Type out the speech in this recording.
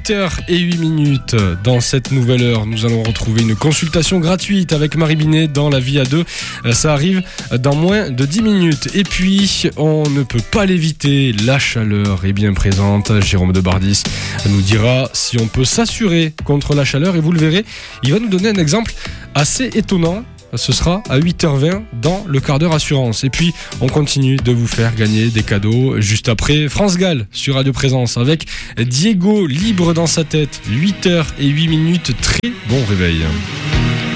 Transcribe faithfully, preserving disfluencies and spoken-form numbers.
huit heures zéro huit minutes. Dans cette nouvelle heure, nous allons retrouver une consultation gratuite avec Marie Binet dans La Vie à deux. Ça arrive dans moins de dix minutes. Et puis, on ne peut pas l'éviter, la chaleur est bien présente. Jérôme Debardis nous dira si on peut s'assurer contre la chaleur. Et vous le verrez, il va nous donner un exemple assez étonnant. Ce sera à huit heures vingt dans le quart d'heure assurance. Et puis, on continue de vous faire gagner des cadeaux juste après France Gall sur Radio Présence avec Diego libre dans sa tête. huit heures zéro huit minutes. Très bon réveil.